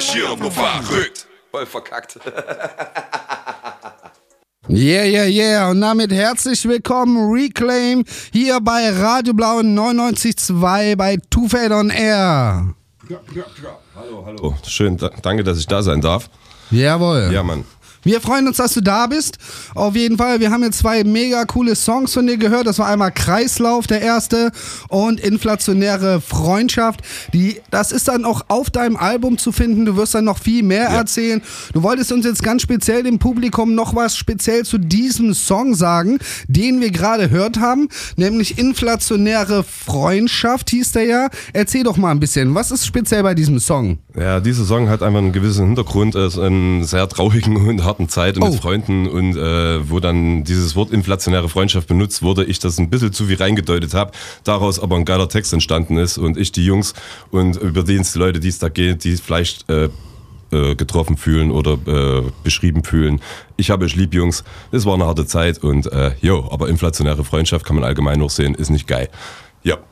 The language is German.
Geschirr nur verrückt. Voll verkackt. Yeah. Und damit herzlich willkommen, Reclaim, hier bei Radio Blau 99.2 bei Two Fade on Air. Ja. Hallo. Schön, danke, dass ich da sein darf. Jawohl. Ja, Mann. Wir freuen uns, dass du da bist. Auf jeden Fall, wir haben jetzt 2 mega coole Songs von dir gehört. Das war einmal Kreislauf, der erste, und Inflationäre Freundschaft. Das ist dann auch auf deinem Album zu finden. Du wirst dann noch viel mehr erzählen. Du wolltest uns jetzt ganz speziell dem Publikum noch was speziell zu diesem Song sagen, den wir gerade gehört haben, nämlich Inflationäre Freundschaft hieß der ja. Erzähl doch mal ein bisschen, was ist speziell bei diesem Song? Ja, dieser Song hat einfach einen gewissen Hintergrund, ist einen sehr traurigen und harten Zeit mit Freunden, und wo dann dieses Wort inflationäre Freundschaft benutzt wurde, ich das ein bisschen zu viel reingedeutet habe, daraus aber ein geiler Text entstanden ist und ich die Jungs und über die Leute, die es da geht, die vielleicht getroffen fühlen oder beschrieben fühlen. Ich lieb Jungs, es war eine harte Zeit und aber inflationäre Freundschaft kann man allgemein noch sehen, ist nicht geil. Ja.